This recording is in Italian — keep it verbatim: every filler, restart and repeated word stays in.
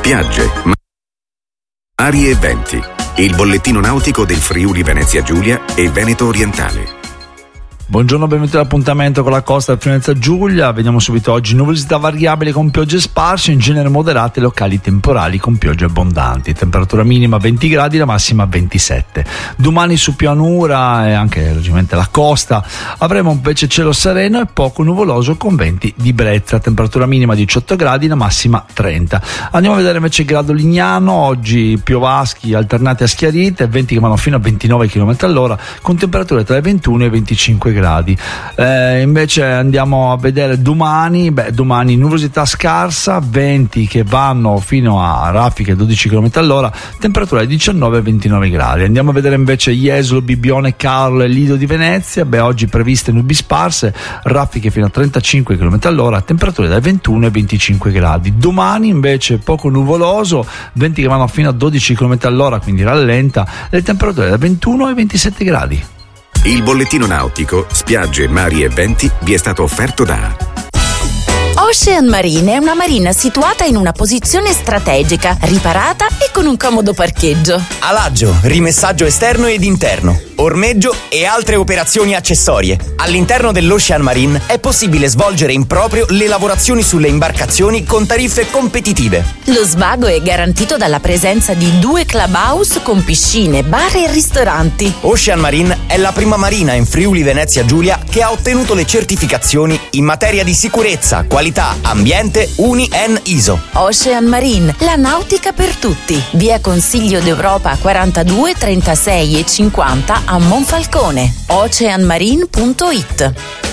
spiagge, mari e venti. Il bollettino nautico del Friuli Venezia Giulia e Veneto Orientale. Buongiorno, benvenuti all'appuntamento con la costa del Friuli Venezia Giulia. Vediamo subito oggi nuvolosità variabile con piogge sparse, in genere moderate, locali temporali con piogge abbondanti. Temperatura minima venti gradi, la massima ventisette. Domani su pianura e anche logicamente la costa avremo invece cielo sereno e poco nuvoloso con venti di brezza. Temperatura minima diciotto gradi, la massima trenta. Andiamo a vedere invece il grado Lignano. Oggi piovaschi alternati a schiarite, venti che vanno fino a ventinove chilometri all'ora con temperature tra i ventuno e i venticinque gradi. Eh, invece andiamo a vedere domani, beh domani nuvolosità scarsa, venti che vanno fino a raffiche dodici chilometri all'ora, temperatura di diciannove e ventinove gradi. Andiamo a vedere invece Jesolo, Bibbione, Carlo e Lido di Venezia. Beh oggi previste nubi sparse, raffiche fino a trentacinque chilometri all'ora, temperature dai ventuno ai venticinque gradi. Domani invece poco nuvoloso, venti che vanno fino a dodici chilometri all'ora, quindi rallenta, le temperature dai ventuno ai ventisette gradi. Il bollettino nautico, spiagge, mari e venti vi è stato offerto da Ocean Marine è una marina situata in una posizione strategica, riparata e con un comodo parcheggio. Alaggio, rimessaggio esterno ed interno, ormeggio e altre operazioni accessorie. All'interno dell'Ocean Marine è possibile svolgere in proprio le lavorazioni sulle imbarcazioni con tariffe competitive. Lo svago è garantito dalla presenza di due clubhouse con piscine, bar e ristoranti. Ocean Marine è la prima marina in Friuli Venezia Giulia che ha ottenuto le certificazioni in materia di sicurezza, qualità, ambiente U N I E N I S O. Ocean Marine, la nautica per tutti. Via Consiglio d'Europa quarantadue, trentasei e cinquanta a Monfalcone. ocean marine punto it.